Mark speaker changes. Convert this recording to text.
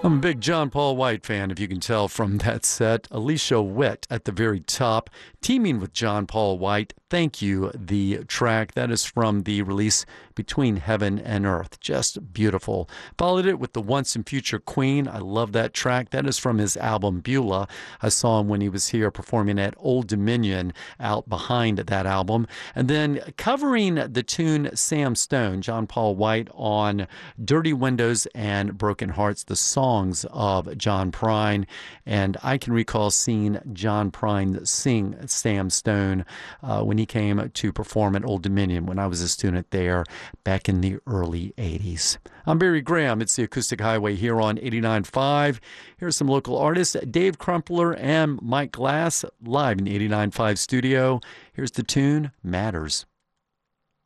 Speaker 1: I'm a big John Paul White fan, if you can tell from that set. Alicia Witt at the very top, teaming with John Paul White. Thank You, the track. That is from the release Between Heaven and Earth. Just beautiful. Followed it with the Once and Future Queen. I love that track. That is from his album Beulah. I saw him when he was here performing at Old Dominion out behind that album. And then covering the tune Sam Stone, John Paul White on Dirty Windows and Broken Hearts, the songs of John Prine. And I can recall seeing John Prine sing Sam Stone when he came to perform at Old Dominion when I was a student there back in the early 80s. I'm Barry Graham. It's the Acoustic Highway here on 89.5. Here's some local artists, Dave Crumpler and Mike Glass, live in the 89.5 studio. Here's the tune, Matters.